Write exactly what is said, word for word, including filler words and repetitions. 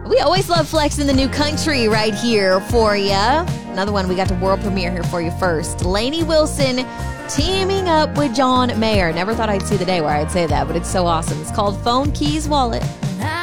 We always love flexing the new country right here for you. Another one we got to world premiere here for you first. Lainey Wilson teaming up with John Mayer. Never thought I'd see the day where I'd say that, but it's so awesome. It's called Phone Keys Wallet.